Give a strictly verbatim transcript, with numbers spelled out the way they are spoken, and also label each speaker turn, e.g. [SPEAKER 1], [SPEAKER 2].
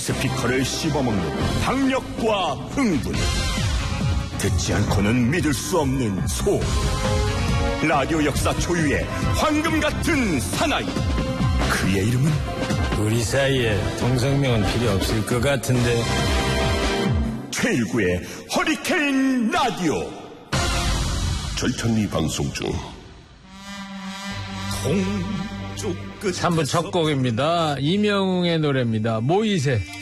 [SPEAKER 1] 스피커를 씹어먹는 박력과 흥분, 듣지 않고는 믿을 수 없는 소음, 라디오 역사 초유의 황금 같은 사나이, 그의 이름은
[SPEAKER 2] 우리 사이에 동성명은 필요 없을 것 같은데.
[SPEAKER 1] 최일구의 허리케인 라디오.
[SPEAKER 3] 절찬리 방송 중.
[SPEAKER 1] 동쪽 끝
[SPEAKER 2] 삼 부 첫 곡입니다. 이명웅의 노래입니다. 모이세.